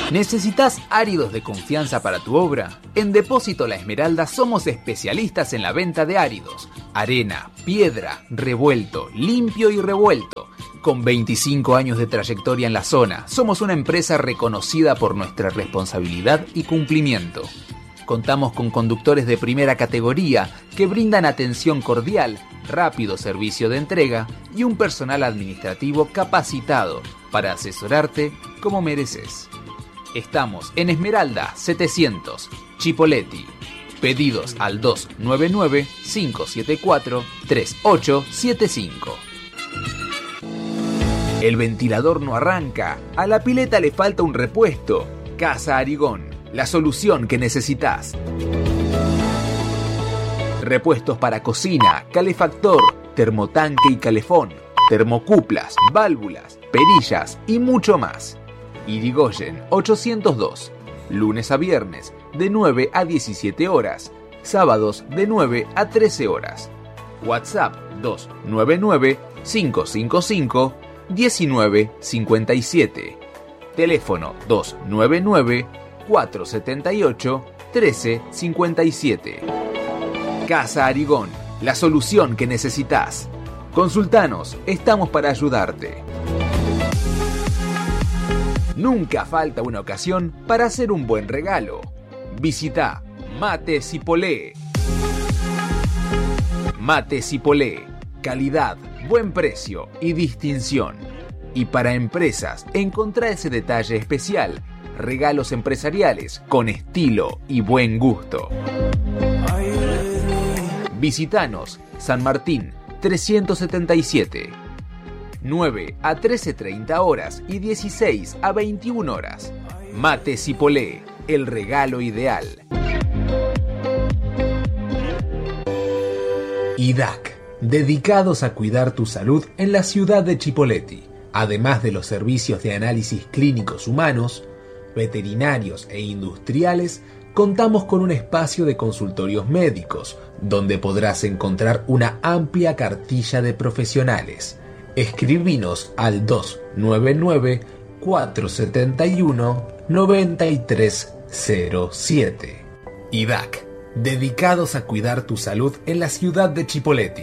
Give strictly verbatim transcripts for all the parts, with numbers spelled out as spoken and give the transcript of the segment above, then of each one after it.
¿Necesitas áridos de confianza para tu obra? En Depósito La Esmeralda somos especialistas en la venta de áridos. Arena, piedra, revuelto, limpio y revuelto. Con veinticinco años de trayectoria en la zona, somos una empresa reconocida por nuestra responsabilidad y cumplimiento. Contamos con conductores de primera categoría que brindan atención cordial, rápido servicio de entrega y un personal administrativo capacitado para asesorarte como mereces. Estamos en Esmeralda setecientos, Chipoleti. Pedidos al dos nueve nueve, cinco siete cuatro, tres ocho siete cinco. El ventilador no arranca, a la pileta le falta un repuesto. Casa Arigón, la solución que necesitas. Repuestos para cocina, calefactor, termotanque y calefón, termocuplas, válvulas, perillas y mucho más. Irigoyen ochocientos dos, lunes a viernes de nueve a diecisiete horas, sábados de nueve a trece horas. WhatsApp dos nueve nueve, cinco cinco cinco, uno nueve cinco siete. Teléfono dos nueve nueve, cuatro siete ocho, uno tres cinco siete. Casa Arigón, la solución que necesitas. Consultanos, estamos para ayudarte. Nunca falta una ocasión para hacer un buen regalo. Visita Mate Cipolé. Mate Cipolé, calidad, buen precio y distinción. Y para empresas, encontrá ese detalle especial. Regalos empresariales con estilo y buen gusto. Visítanos, San Martín trescientos setenta y siete. nueve a trece treinta horas y dieciséis a veintiuna horas. Mate Cipolé, el regalo ideal. I D A C, dedicados a cuidar tu salud en la ciudad de Chipoleti. Además de los servicios de análisis clínicos humanos, veterinarios e industriales, contamos con un espacio de consultorios médicos, donde podrás encontrar una amplia cartilla de profesionales. Escribinos al dos nueve nueve, cuatro siete uno, nueve tres cero siete. I D A C, dedicados a cuidar tu salud en la ciudad de Chipoleti.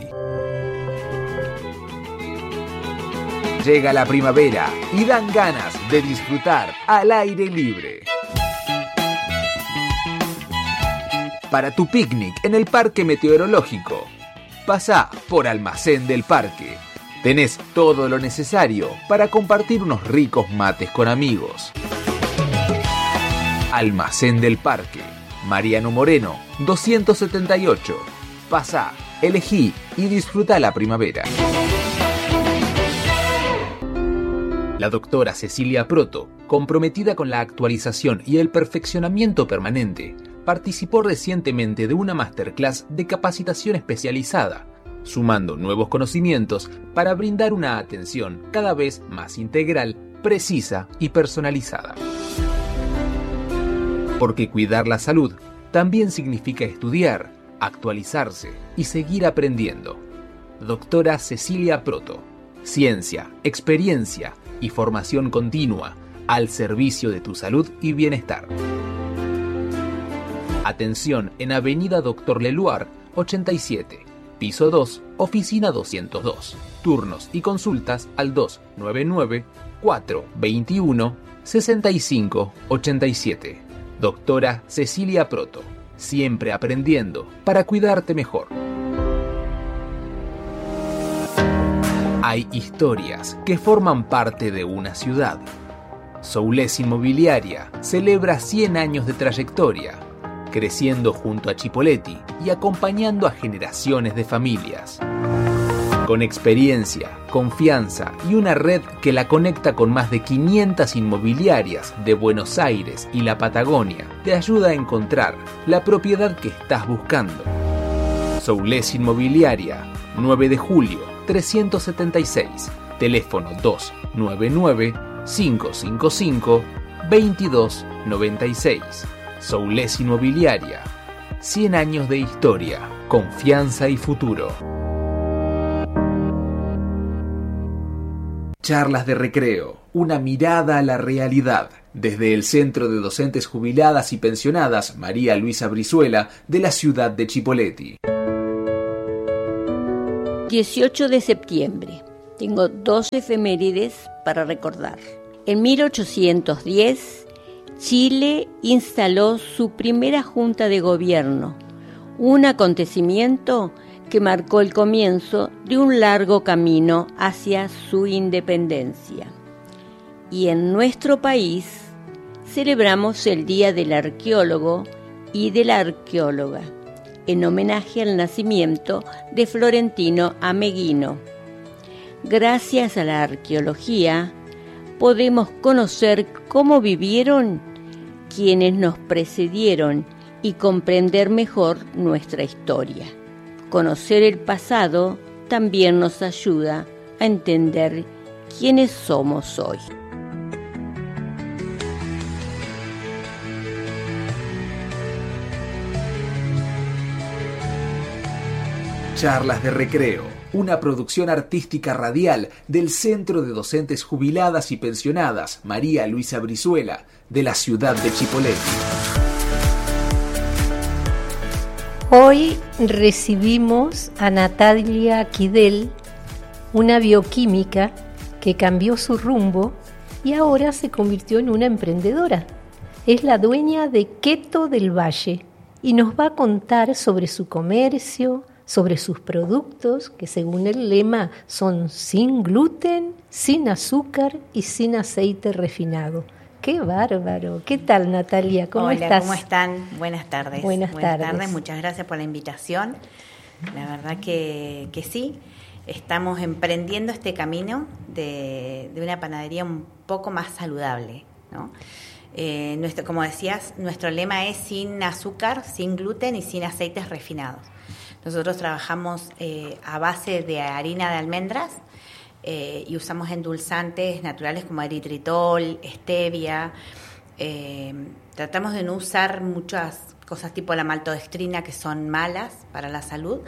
Llega la primavera y dan ganas de disfrutar al aire libre. Para tu picnic en el Parque Meteorológico, pasá por Almacén del Parque. Tenés todo lo necesario para compartir unos ricos mates con amigos. Almacén del Parque, Mariano Moreno, doscientos setenta y ocho. Pasá, elegí y disfruta la primavera. La doctora Cecilia Proto, comprometida con la actualización y el perfeccionamiento permanente, participó recientemente de una masterclass de capacitación especializada, sumando nuevos conocimientos para brindar una atención cada vez más integral, precisa y personalizada. Porque cuidar la salud también significa estudiar, actualizarse y seguir aprendiendo. Doctora Cecilia Proto, ciencia, experiencia y formación continua al servicio de tu salud y bienestar. Atención en Avenida Doctor Leluar, ochenta y siete, piso dos, oficina doscientos dos. Turnos y consultas al dos nueve nueve, cuatro dos uno, seis cinco ocho siete. Doctora Cecilia Proto, siempre aprendiendo para cuidarte mejor. Hay historias que forman parte de una ciudad. Soulés Inmobiliaria celebra cien años de trayectoria, creciendo junto a Chipoleti y acompañando a generaciones de familias. Con experiencia, confianza y una red que la conecta con más de quinientas inmobiliarias de Buenos Aires y la Patagonia, te ayuda a encontrar la propiedad que estás buscando. Soulés Inmobiliaria, nueve de julio, trescientos setenta y seis. Teléfono dos nueve nueve, cinco cinco cinco, dos dos nueve seis. Soulés Inmobiliaria. cien años de historia, confianza y futuro. Charlas de recreo, una mirada a la realidad. Desde el Centro de Docentes Jubiladas y Pensionadas María Luisa Brizuela de la ciudad de Chipoleti. dieciocho de septiembre. Tengo dos efemérides para recordar. En mil ochocientos diez, Chile instaló su primera junta de gobierno, un acontecimiento que marcó el comienzo de un largo camino hacia su independencia. Y en nuestro país celebramos el Día del Arqueólogo y de la Arqueóloga, en homenaje al nacimiento de Florentino Ameghino. Gracias a la arqueología, podemos conocer cómo vivieron quienes nos precedieron y comprender mejor nuestra historia. Conocer el pasado también nos ayuda a entender quiénes somos hoy. Charlas de Recreo, una producción artística radial del Centro de Docentes Jubiladas y Pensionadas María Luisa Brizuela de la ciudad de Chipoleti. Hoy recibimos a Natalia Kidel, una bioquímica que cambió su rumbo y ahora se convirtió en una emprendedora. Es la dueña de Keto del Valle y nos va a contar sobre su comercio, sobre sus productos, que según el lema son sin gluten, sin azúcar y sin aceite refinado. ¡Qué bárbaro! ¿Qué tal, Natalia? ¿Cómo Hola, estás? ¿cómo están? Buenas tardes. Buenas, Buenas tardes. tardes. Muchas gracias por la invitación. La verdad que, que sí, estamos emprendiendo este camino de, de una panadería un poco más saludable, ¿no? Eh, nuestro, como decías, nuestro lema es sin azúcar, sin gluten y sin aceites refinados. Nosotros trabajamos eh, a base de harina de almendras eh, y usamos endulzantes naturales como eritritol, stevia. Eh, tratamos de no usar muchas cosas tipo la maltodextrina que son malas para la salud.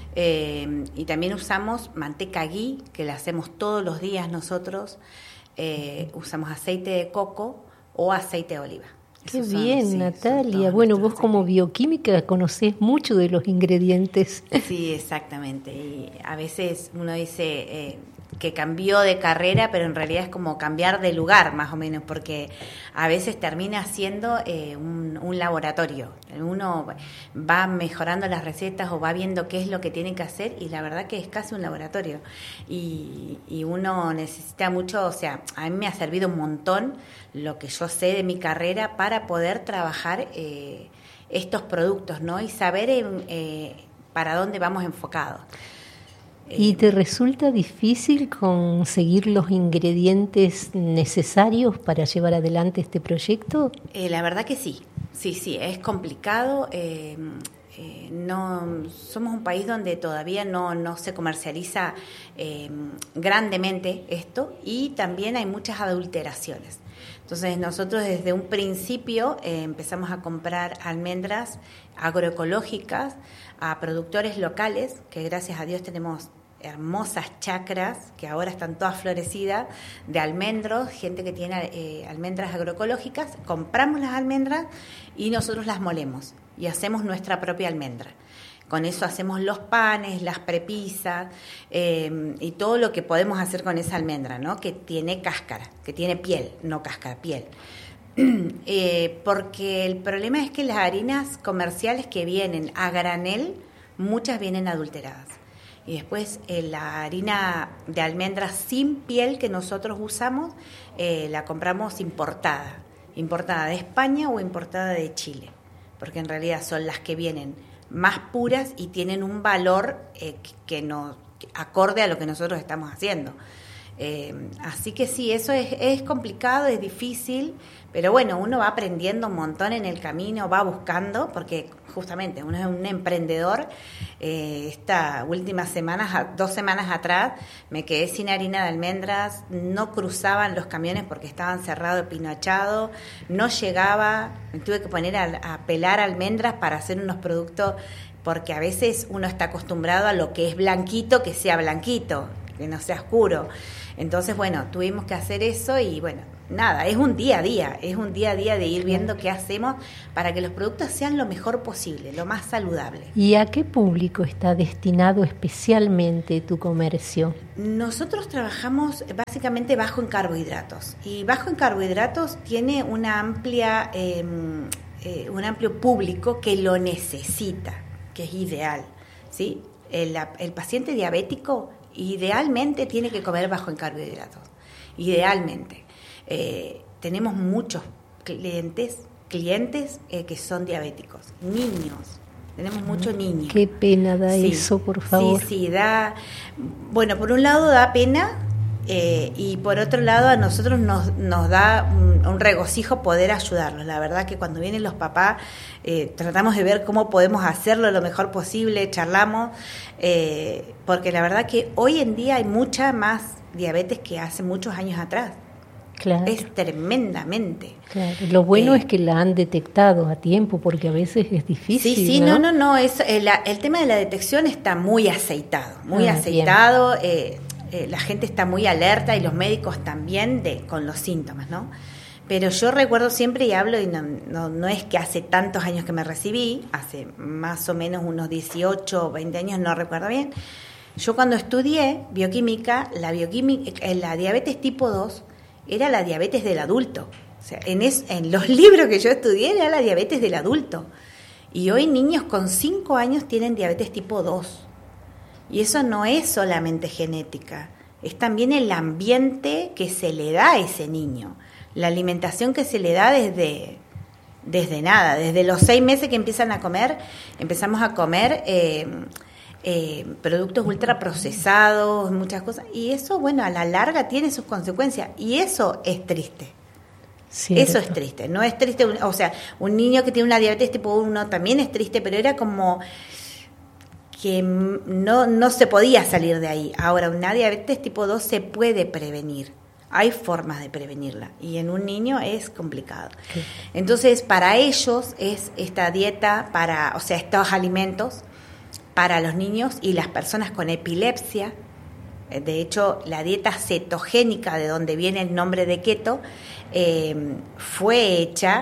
Eh, y también usamos manteca ghee, que la hacemos todos los días nosotros. Eh, usamos aceite de coco o aceite de oliva. Qué Esos son, bien, sí, Natalia. Bueno, vos aceites. como bioquímica conocés mucho de los ingredientes. Sí, exactamente. Y a veces uno dice eh, que cambió de carrera, pero en realidad es como cambiar de lugar, más o menos, porque a veces termina siendo eh, un, un laboratorio. Uno va mejorando las recetas o va viendo qué es lo que tiene que hacer y la verdad que es casi un laboratorio. Y, y uno necesita mucho, o sea, a mí me ha servido un montón lo que yo sé de mi carrera para poder trabajar eh, estos productos, ¿no? Y saber eh, para dónde vamos enfocados. ¿Y te resulta difícil conseguir los ingredientes necesarios para llevar adelante este proyecto? Eh, la verdad que sí, sí, sí, es complicado. Eh, eh, no somos un país donde todavía no, no se comercializa eh, grandemente esto y también hay muchas adulteraciones. Entonces nosotros desde un principio eh, empezamos a comprar almendras agroecológicas a productores locales, que gracias a Dios tenemos hermosas chacras que ahora están todas florecidas de almendros, gente que tiene eh, almendras agroecológicas. Compramos las almendras y nosotros las molemos y hacemos nuestra propia almendra. Con eso hacemos los panes, las prepisas eh, y todo lo que podemos hacer con esa almendra, ¿no? Que tiene cáscara, que tiene piel, no cáscara, piel. eh, porque el problema es que las harinas comerciales que vienen a granel, muchas vienen adulteradas. Y después eh, la harina de almendras sin piel que nosotros usamos, eh, la compramos importada, importada de España o importada de Chile, porque en realidad son las que vienen más puras y tienen un valor eh, que no acorde a lo que nosotros estamos haciendo. Eh, así que sí, eso es, es complicado, es difícil, pero bueno, uno va aprendiendo un montón en el camino, va buscando, porque justamente uno es un emprendedor. Eh, esta última semana, dos semanas atrás, me quedé sin harina de almendras, no cruzaban los camiones porque estaban cerrados, pinochados, no llegaba, me tuve que poner a, a pelar almendras para hacer unos productos, porque a veces uno está acostumbrado a lo que es blanquito, que sea blanquito, que no sea oscuro. Entonces, bueno, tuvimos que hacer eso y bueno, nada, es un día a día, es un día a día de ir viendo qué hacemos para que los productos sean lo mejor posible, lo más saludable. ¿Y a qué público está destinado especialmente tu comercio? Nosotros trabajamos básicamente bajo en carbohidratos, y bajo en carbohidratos tiene una amplia, eh, eh, un amplio público que lo necesita, que es ideal, ¿sí? El, el paciente diabético idealmente tiene que comer bajo en carbohidratos, idealmente. Eh, tenemos muchos clientes, clientes eh, que son diabéticos, niños, tenemos muchos niños. Qué pena da sí, eso, por favor. Sí, sí, da, bueno, por un lado da pena eh, y por otro lado a nosotros nos, nos da un, un regocijo poder ayudarlos. La verdad que cuando vienen los papás eh, tratamos de ver cómo podemos hacerlo lo mejor posible, charlamos, eh, porque la verdad que hoy en día hay mucha más diabetes que hace muchos años atrás. Claro. Es tremendamente. Claro. Lo bueno eh, es que la han detectado a tiempo, porque a veces es difícil. Sí, sí, ¿no? no, no, no. Es, el, el tema de la detección está muy aceitado, muy ah, aceitado. Eh, eh, la gente está muy alerta y los médicos también de con los síntomas, ¿no? Pero yo recuerdo siempre y hablo, y no, no, no es que hace tantos años que me recibí, hace más o menos unos dieciocho o veinte años, no recuerdo bien. Yo cuando estudié bioquímica, la, bioquímica, la diabetes tipo dos era la diabetes del adulto. O sea, en, es, en los libros que yo estudié era la diabetes del adulto. Y hoy niños con cinco años tienen diabetes tipo dos. Y eso no es solamente genética, es también el ambiente que se le da a ese niño, la alimentación que se le da desde, desde nada, desde los seis meses que empiezan a comer, empezamos a comer eh, eh, productos ultraprocesados, muchas cosas, y eso, bueno, a la larga tiene sus consecuencias, y eso es triste. Cierto. Eso es triste, no es triste, o sea, un niño que tiene una diabetes tipo uno también es triste, pero era como que no, no se podía salir de ahí. Ahora, una diabetes tipo dos se puede prevenir, hay formas de prevenirla, y en un niño es complicado. Okay. Entonces, para ellos es esta dieta, para, o sea, estos alimentos para los niños y las personas con epilepsia. De hecho, la dieta cetogénica, de donde viene el nombre de keto, eh, fue hecha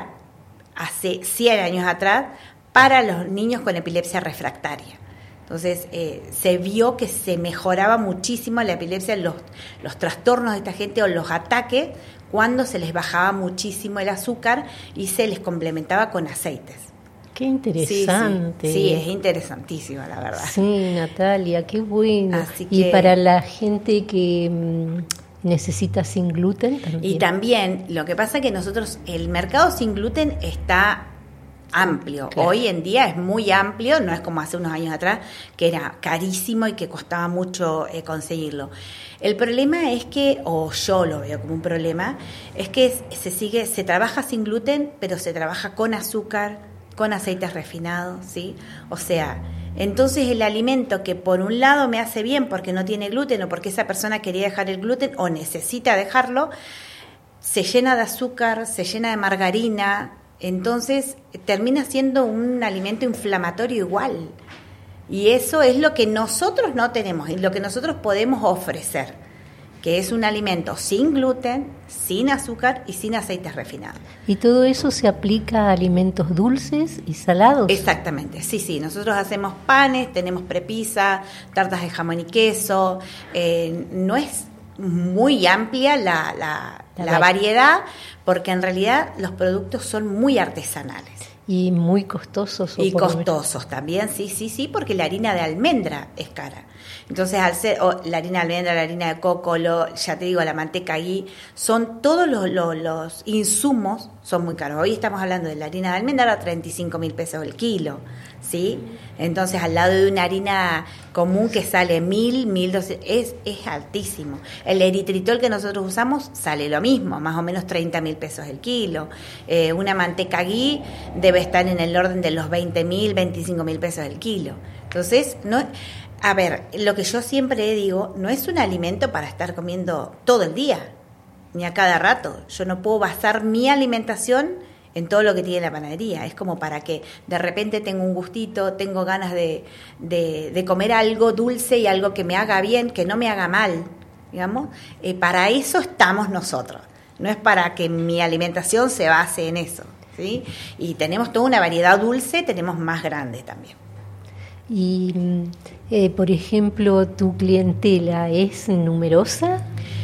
hace cien años atrás para los niños con epilepsia refractaria. Entonces, eh, se vio que se mejoraba muchísimo la epilepsia, los, los trastornos de esta gente o los ataques, cuando se les bajaba muchísimo el azúcar y se les complementaba con aceites. Qué interesante. Sí, sí, sí, es interesantísimo, la verdad. Sí, Natalia, qué bueno. Así que, y para la gente que mmm, necesita sin gluten también. Y también, lo que pasa es que nosotros, el mercado sin gluten está amplio. Claro. Hoy en día es muy amplio, no es como hace unos años atrás, que era carísimo y que costaba mucho eh, conseguirlo. El problema es que, o yo lo veo como un problema, es que se sigue, se trabaja sin gluten, pero se trabaja con azúcar, con aceites refinados, ¿sí? O sea, entonces el alimento que por un lado me hace bien porque no tiene gluten o porque esa persona quería dejar el gluten o necesita dejarlo, se llena de azúcar, se llena de margarina, entonces termina siendo un alimento inflamatorio igual. Y eso es lo que nosotros no tenemos y lo que nosotros podemos ofrecer, que es un alimento sin gluten, sin azúcar y sin aceites refinados. ¿Y todo eso se aplica a alimentos dulces y salados? Exactamente, sí, sí. Nosotros hacemos panes, tenemos prepisa, tartas de jamón y queso. Eh, no es muy amplia la, la, la, la variedad, porque en realidad los productos son muy artesanales. Y muy costosos. Y costosos también, sí, sí, sí, porque la harina de almendra es cara. Entonces, al ser oh, la harina de almendra, la harina de coco, lo, ya te digo, la manteca ghee, son todos los, los, los insumos, son muy caros. Hoy estamos hablando de la harina de almendra a treinta y cinco mil pesos el kilo, ¿sí? Entonces, al lado de una harina común que sale mil, mil doscientos, es, es altísimo. El eritritol que nosotros usamos sale lo mismo, más o menos treinta mil pesos el kilo. Eh, una manteca ghee debe estar en el orden de los veinte mil, veinticinco mil pesos el kilo. Entonces, no... A ver, lo que yo siempre digo, no es un alimento para estar comiendo todo el día, ni a cada rato. Yo no puedo basar mi alimentación en todo lo que tiene la panadería. Es como para que de repente tengo un gustito, tengo ganas de, de, de comer algo dulce y algo que me haga bien, que no me haga mal, digamos. Eh, para eso estamos nosotros. no es para que mi alimentación se base en eso, ¿sí? Y tenemos toda una variedad dulce, tenemos más grande también. Y, eh, por ejemplo, ¿tu clientela es numerosa?